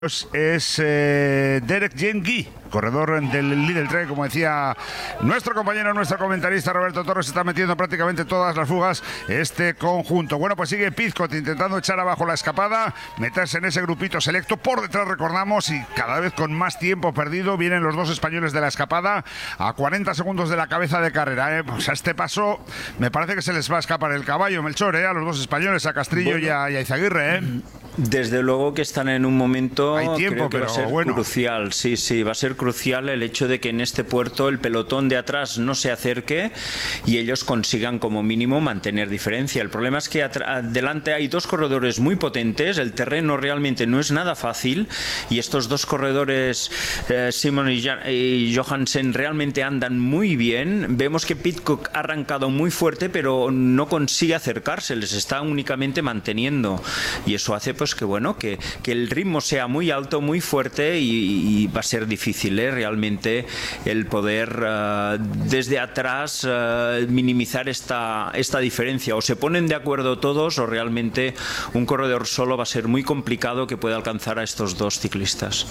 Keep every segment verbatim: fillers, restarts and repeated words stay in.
Es eh, Derek Jean-Guy, corredor del Lidl Trek, como decía nuestro compañero, nuestro comentarista Roberto Torres. Está metiendo prácticamente todas las fugas este conjunto. Bueno, pues sigue Pidcock intentando echar abajo la escapada, meterse en ese grupito selecto. Por detrás, recordamos, y cada vez con más tiempo perdido, vienen los dos españoles de la escapada a cuarenta segundos de la cabeza de carrera. ¿eh? Pues a este paso me parece que se les va a escapar el caballo, Melchor, ¿eh? a los dos españoles, a Castrillo bueno. y, a, y a Izaguirre. ¿eh? Desde luego que están en un momento Hay tiempo, creo que pero va a ser bueno. crucial, sí, sí, va a ser crucial el hecho de que en este puerto el pelotón de atrás no se acerque y ellos consigan como mínimo mantener diferencia. El problema es que adelante hay dos corredores muy potentes, el terreno realmente no es nada fácil y estos dos corredores, eh, Simon y, y Johansen, realmente andan muy bien. Vemos que Pidcock ha arrancado muy fuerte, pero no consigue acercarse, les está únicamente manteniendo y eso hace pues que bueno que, que el ritmo sea muy alto, muy fuerte y, y va a ser difícil ¿eh? realmente el poder uh, desde atrás uh, minimizar esta, esta diferencia. O se ponen de acuerdo todos o realmente un corredor solo va a ser muy complicado que pueda alcanzar a estos dos ciclistas.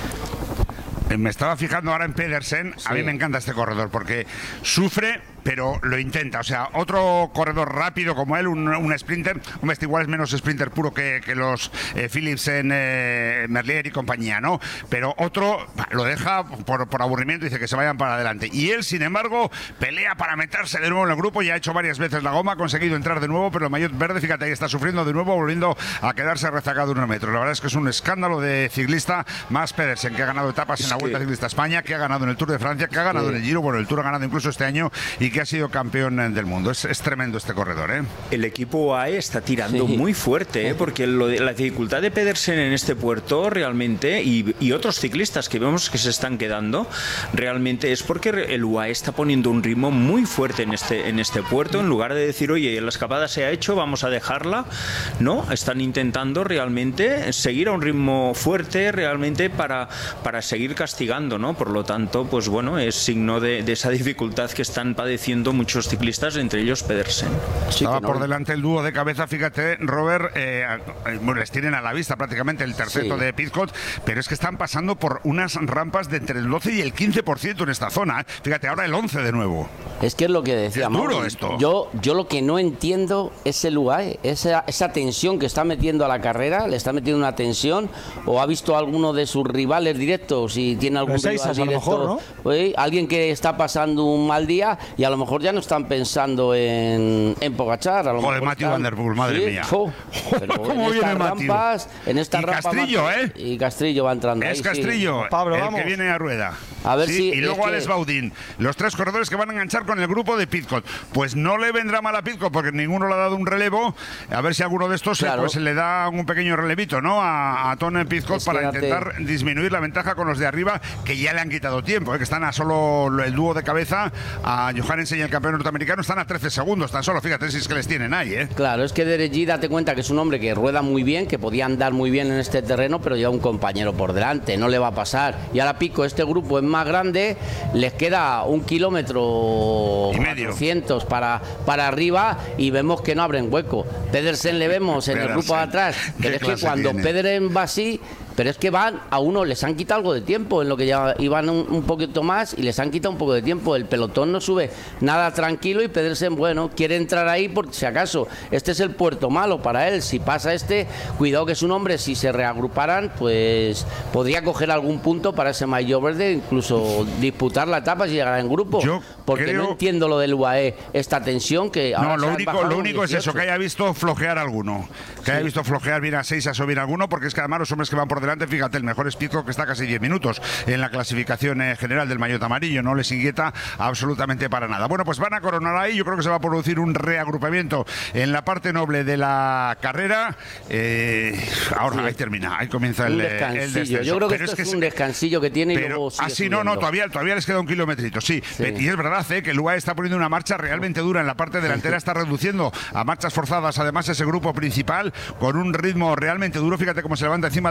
Me estaba fijando ahora en Pedersen. Sí. A mí me encanta este corredor porque sufre, pero lo intenta. O sea, otro corredor rápido como él, un, un sprinter, un este igual es menos sprinter puro que, que los eh, Philipsen, eh, Merlier y compañía, ¿no? Pero otro lo deja por, por aburrimiento y dice que se vayan para adelante. Y él, sin embargo, pelea para meterse de nuevo en el grupo. Ya ha hecho varias veces la goma, ha conseguido entrar de nuevo, pero el maillot verde, fíjate, ahí está sufriendo de nuevo, volviendo a quedarse rezagado unos metros. La verdad es que es un escándalo de ciclista, más Pedersen, que ha ganado etapas en la Vuelta Ciclista a España, que ha ganado en el Tour de Francia, que ha ganado sí. en el Giro, bueno, el Tour ha ganado incluso este año y que ha sido campeón del mundo. Es, es tremendo este corredor, ¿eh? El equipo U A E está tirando sí. muy fuerte, ¿eh? porque lo de, la dificultad de Pedersen en este puerto realmente, y, y otros ciclistas que vemos que se están quedando, realmente es porque el U A E está poniendo un ritmo muy fuerte en este, en este puerto, en lugar de decir, oye, la escapada se ha hecho, vamos a dejarla. No, están intentando realmente seguir a un ritmo fuerte, realmente para, para seguir castigando, ¿no? Por lo tanto, pues bueno, es signo de, de esa dificultad que están padeciendo muchos ciclistas, entre ellos Pedersen. Sí, Estaba no. por delante el dúo de cabeza, fíjate, Robert, eh, bueno, les tienen a la vista prácticamente el terceto sí. de Pidcock, pero es que están pasando por unas rampas de entre el doce y el quince por ciento en esta zona. ¿eh? Fíjate, ahora el once de nuevo. Es que es lo que decíamos. Es duro esto. Yo, yo lo que no entiendo es el U A E, esa, esa tensión que está metiendo a la carrera, le está metiendo una tensión, o ha visto a alguno de sus rivales directos y tiene algún rival directo, a lo mejor, ¿no? Pues, alguien que está pasando un mal día y a lo mejor ya no están pensando en, en Pogačar. A lo Joder, Mathieu van der Poel, madre sí, mía. Oh, pero ¿Cómo en viene rampas, en esta y rampa Castrillo, va, ¿eh? Y Castrillo va entrando Es ahí, Castrillo, sí. Pablo, el vamos. que viene a rueda. A ver sí, si y luego es Alex que... Baudin, los tres corredores que van a enganchar con el grupo de Pidcock. Pues no le vendrá mal a Pidcock porque ninguno le ha dado un relevo. A ver si alguno de estos claro. pues, le da un pequeño relevito, ¿no? A, a Tony Pidcock para quédate. intentar disminuir la ventaja con los de arriba, que ya le han quitado tiempo, ¿eh? que están a solo el dúo de cabeza, a Johansen y el campeón norteamericano, están a trece segundos tan solo. Fíjate si es que les tienen ahí, ¿eh? Claro, es que Derek Jean, date cuenta que es un hombre que rueda muy bien, que podía andar muy bien en este terreno, pero lleva un compañero por delante, no le va a pasar. Y ahora Pico, este grupo es más grande, les queda un kilómetro y medio cuatrocientos para, para arriba y vemos que no abren hueco. Pedersen le vemos en el grupo de atrás, pero es que cuando tiene? Pedersen va así, pero es que van a uno, les han quitado algo de tiempo, en lo que ya iban un, un poquito más y les han quitado un poco de tiempo. El pelotón no sube nada tranquilo y Pedersen, bueno, quiere entrar ahí por si acaso. Este es el puerto malo para él. Si pasa este, cuidado que es un hombre, si se reagruparan, pues podría coger algún punto para ese maillot verde, incluso disputar la etapa si llegara en grupo. Yo porque creo... no entiendo lo del U A E, esta tensión que ahora no, lo único, lo único es eso, que haya visto flojear alguno. Que sí. haya visto flojear bien a seis, a subir alguno, porque es que además los hombres que van por delante, fíjate, el mejor es Pidcock, que está casi diez minutos en la clasificación eh, general del maillot amarillo, no les inquieta absolutamente para nada. Bueno, pues van a coronar ahí, yo creo que se va a producir un reagrupamiento en la parte noble de la carrera. Eh, ahora sí. ahí termina, ahí comienza el, el descenso. Yo creo que pero esto es, que es un descansillo que tiene pero, y luego sigue así no, no, todavía, todavía les queda un kilometrito, sí. sí. Y es verdad eh, que el U A E está poniendo una marcha realmente dura en la parte delantera, está reduciendo a marchas forzadas además ese grupo principal con un ritmo realmente duro. Fíjate cómo se levanta encima de la bicicleta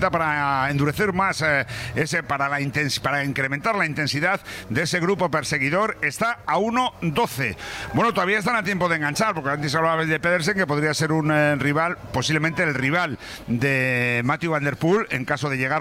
vuelta para endurecer más eh, ese, para, la intens para incrementar la intensidad de ese grupo perseguidor. Está a uno doce. Bueno, todavía están a tiempo de enganchar, porque antes hablabais de Pedersen, que podría ser un eh, rival, posiblemente el rival de Mathieu Van Der Poel, en caso de llegar